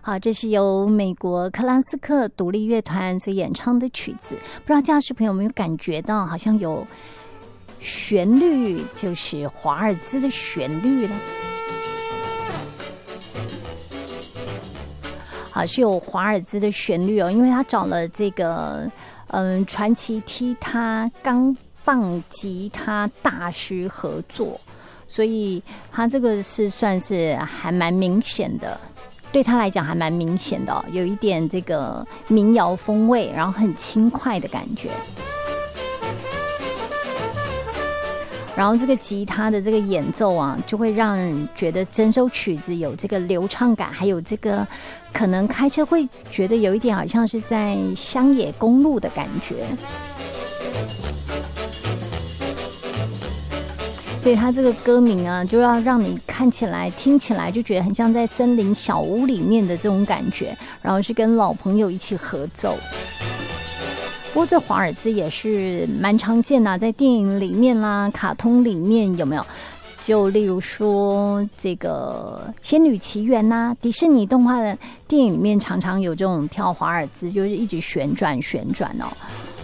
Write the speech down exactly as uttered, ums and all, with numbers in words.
好，这是由美国克拉斯克独立乐团所演唱的曲子，不知道驾驶朋友有没有感觉到，好像有旋律，就是华尔兹的旋律了。好，是有华尔兹的旋律哦，因为他找了这个嗯传奇踢踏钢棒吉他大师合作，所以他这个是算是还蛮明显的。对他来讲还蛮明显的、哦，有一点这个民谣风味，然后很轻快的感觉。然后这个吉他的这个演奏啊，就会让人觉得整首曲子有这个流畅感，还有这个可能开车会觉得有一点好像是在乡野公路的感觉。所以他这个歌名啊，就要让你看起来听起来就觉得很像在森林小屋里面的这种感觉，然后是跟老朋友一起合奏。不过这华尔兹也是蛮常见的、啊、在电影里面啦、卡通里面有没有，就例如说这个仙女奇缘啊，迪士尼动画的电影里面常常有这种跳华尔兹，就是一直旋转旋转哦。